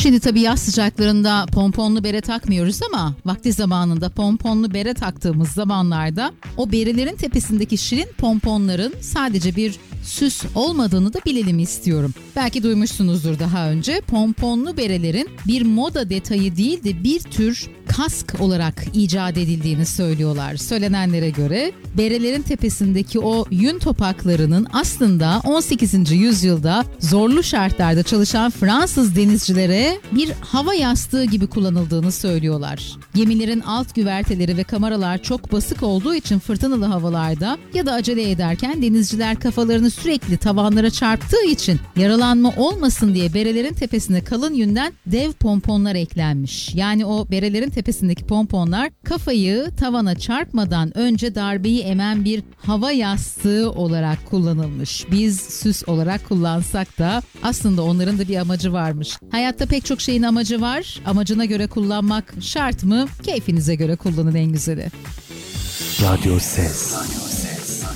Şimdi tabii yaz sıcaklarında pomponlu bere takmıyoruz ama vakti zamanında pomponlu bere taktığımız zamanlarda o berelerin tepesindeki şirin pomponların sadece bir süs olmadığını da bilelim istiyorum. Belki duymuşsunuzdur daha önce, pomponlu berelerin bir moda detayı değil de bir tür kask olarak icat edildiğini söylüyorlar. Söylenenlere göre berelerin tepesindeki o yün topaklarının aslında 18. yüzyılda zorlu şartlarda çalışan Fransız denizcilere bir hava yastığı gibi kullanıldığını söylüyorlar. Gemilerin alt güverteleri ve kameralar çok basık olduğu için fırtınalı havalarda ya da acele ederken denizciler kafalarını sürekli tavanlara çarptığı için yaralanma olmasın diye berelerin tepesine kalın yünden dev pomponlar eklenmiş. Yani o berelerin tepesindeki pomponlar kafayı tavana çarpmadan önce darbeyi emen bir hava yastığı olarak kullanılmış. Biz süs olarak kullansak da aslında onların da bir amacı varmış. Hayatta pek çok şeyin amacı var. Amacına göre kullanmak şart mı? Keyfinize göre kullanın en güzeli. Radyo Ses.